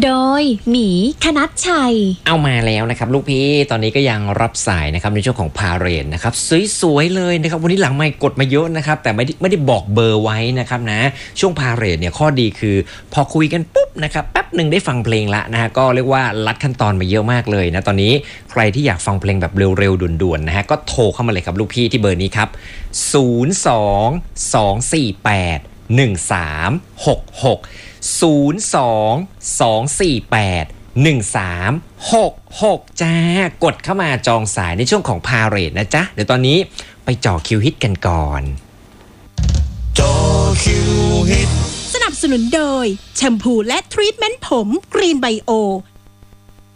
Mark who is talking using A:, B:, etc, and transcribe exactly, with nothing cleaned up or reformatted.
A: โดยหมีคณัชชัย
B: เอามาแล้วนะครับลูกพี่ตอนนี้ก็ยังรับสายนะครับในช่วงของพาเรดนะครับสวยๆเลยนะครับวันนี้หลังไมค์กดมาเยอะนะครับแต่ไม่ได้ไม่ได้บอกเบอร์ไว้นะครับนะช่วงพาเรดเนี่ยข้อดีคือพอคุยกันปุ๊บนะครับแป๊บหนึ่งได้ฟังเพลงละนะฮะก็เรียกว่าลัดขั้นตอนมาเยอะมากเลยนะตอนนี้ใครที่อยากฟังเพลงแบบเร็วๆด่วนๆนะฮะก็โทรเข้ามาเลยครับลูกพี่ที่เบอร์นี้ครับศูนย์ สอง สอง สี่ แปด หนึ่ง สาม หก หก ศูนย์ สอง สอง สี่ แปด หนึ่ง สาม หก หกจ้ากดเข้ามาจองสายในช่วงของพาเรดนะจ๊ะเดี๋ยวตอนนี้ไปจ่อคิวฮิตกันก่อน
C: จ่อคิวฮิต
D: สนับสนุนโดยแชมพูและทรีทเมนต์ผมกรีนไบโอ